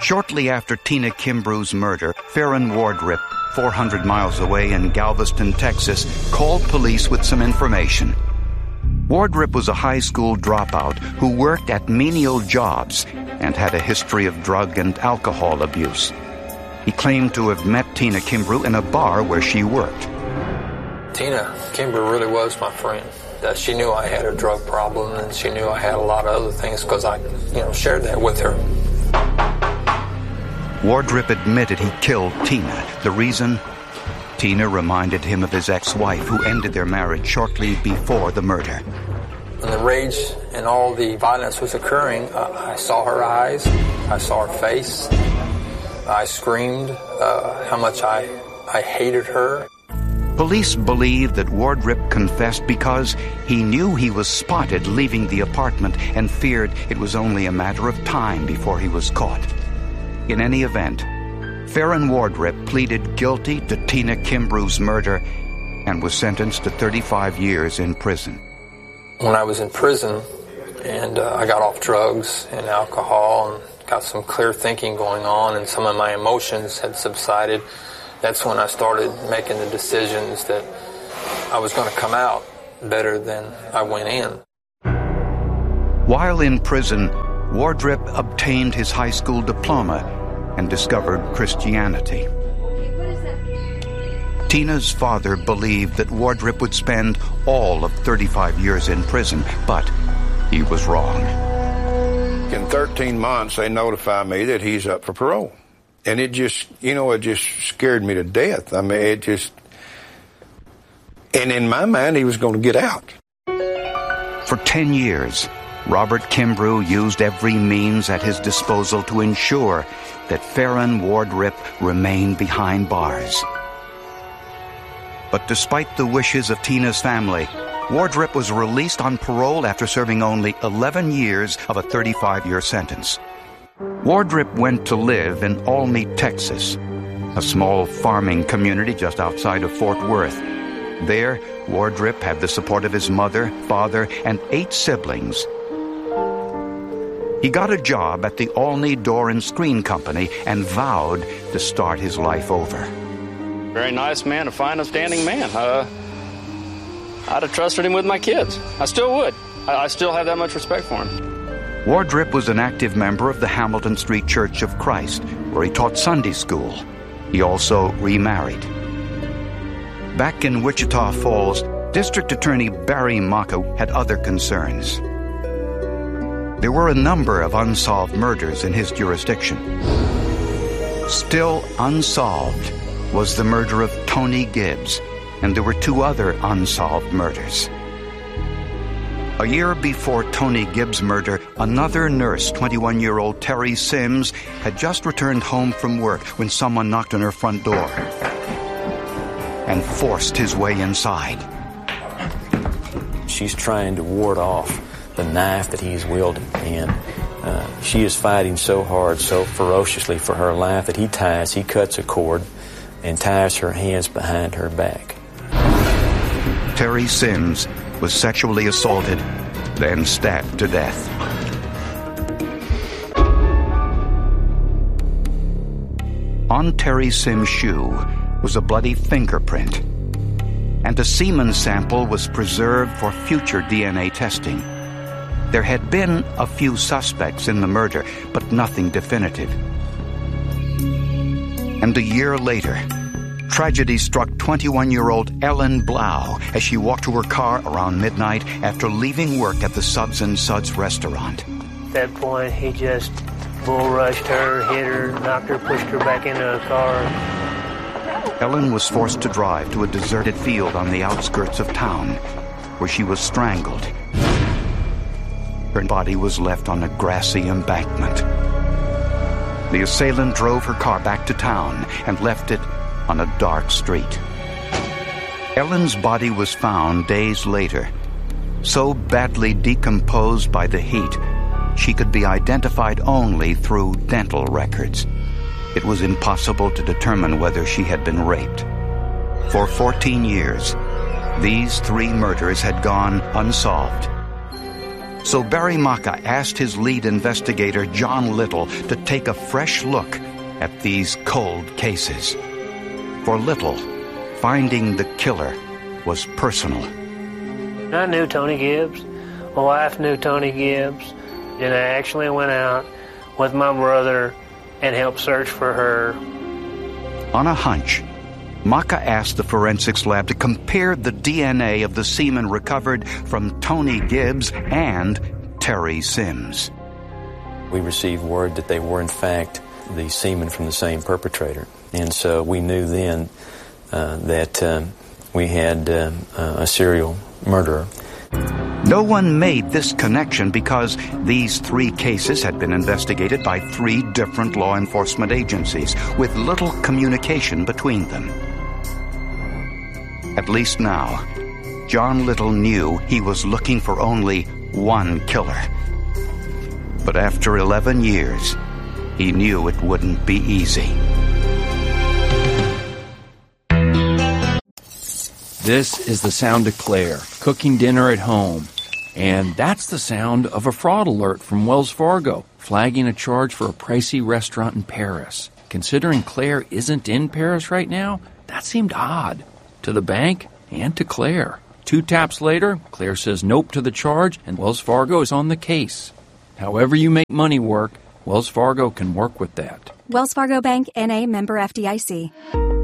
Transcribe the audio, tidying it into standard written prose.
Shortly after Tina Kimbrough's murder, Farron Wardrip, 400 miles away in Galveston, Texas, called police with some information. Wardrip was a high school dropout who worked at menial jobs and had a history of drug and alcohol abuse. He claimed to have met Tina Kimbrough in a bar where she worked. Tina Kimbrough really was my friend. She knew I had a drug problem, and she knew I had a lot of other things because I, shared that with her. Wardrip admitted he killed Tina. The reason? Tina reminded him of his ex-wife who ended their marriage shortly before the murder. When the rage and all the violence was occurring, I saw her eyes, I saw her face, I screamed how much I hated her. Police believe that Wardrip confessed because he knew he was spotted leaving the apartment and feared it was only a matter of time before he was caught. In any event, Farron Wardrip pleaded guilty to Tina Kimbrough's murder and was sentenced to 35 years in prison. When I was in prison and I got off drugs and alcohol and got some clear thinking going on and some of my emotions had subsided, that's when I started making the decisions that I was going to come out better than I went in. While in prison, Wardrip obtained his high school diploma and discovered Christianity. Tina's father believed that Wardrip would spend all of 35 years in prison, but he was wrong. In 13 months, they notify me that he's up for parole. And it just scared me to death. I mean, and in my mind, he was going to get out. For 10 years, Robert Kimbrough used every means at his disposal to ensure that Farron Wardrip remained behind bars. But despite the wishes of Tina's family, Wardrip was released on parole after serving only 11 years of a 35-year sentence. Wardrip went to live in Olney, Texas, a small farming community just outside of Fort Worth. There, Wardrip had the support of his mother, father, and 8 siblings. He got a job at the Olney Door and Screen Company and vowed to start his life over. Very nice man, a fine, upstanding man. I'd have trusted him with my kids. I still would. I still have that much respect for him. Wardrip was an active member of the Hamilton Street Church of Christ, where he taught Sunday school. He also remarried. Back in Wichita Falls, District Attorney Barry Maka had other concerns. There were a number of unsolved murders in his jurisdiction. Still unsolved was the murder of Tony Gibbs, and there were 2 other unsolved murders. A year before Tony Gibbs' murder, another nurse, 21-year-old Terry Sims, had just returned home from work when someone knocked on her front door and forced his way inside. She's trying to ward off the knife that he's wielding, and she is fighting so hard, so ferociously for her life that he cuts a cord and ties her hands behind her back. Terry Sims was sexually assaulted, then stabbed to death. On Terry Sims' shoe was a bloody fingerprint, and a semen sample was preserved for future DNA testing. There had been a few suspects in the murder, but nothing definitive. And a year later, tragedy struck 21-year-old Ellen Blau as she walked to her car around midnight after leaving work at the Subs and Suds restaurant. At that point, he just bull rushed her, hit her, knocked her, pushed her back into the car. Ellen was forced to drive to a deserted field on the outskirts of town, where she was strangled. Her body was left on a grassy embankment. The assailant drove her car back to town and left it on a dark street. Ellen's body was found days later, so badly decomposed by the heat, she could be identified only through dental records. It was impossible to determine whether she had been raped. For 14 years, these 3 murders had gone unsolved. So Barry Maka asked his lead investigator, John Little, to take a fresh look at these cold cases. For Little, finding the killer was personal. I knew Tony Gibbs. My wife knew Tony Gibbs. And I actually went out with my brother and helped search for her. On a hunch, Maka asked the forensics lab to compare the DNA of the semen recovered from Tony Gibbs and Terry Sims. We received word that they were, in fact, the semen from the same perpetrator. And so we knew then that we had a serial murderer. No one made this connection because these three cases had been investigated by three different law enforcement agencies with little communication between them. At least now, John Little knew he was looking for only one killer. But after 11 years, he knew it wouldn't be easy. This is the sound of Claire, cooking dinner at home. And that's the sound of a fraud alert from Wells Fargo, flagging a charge for a pricey restaurant in Paris. Considering Claire isn't in Paris right now, that seemed odd. To the bank and to Claire. 2 taps later, Claire says nope to the charge, and Wells Fargo is on the case. However you make money work, Wells Fargo can work with that. Wells Fargo Bank, N.A., member FDIC.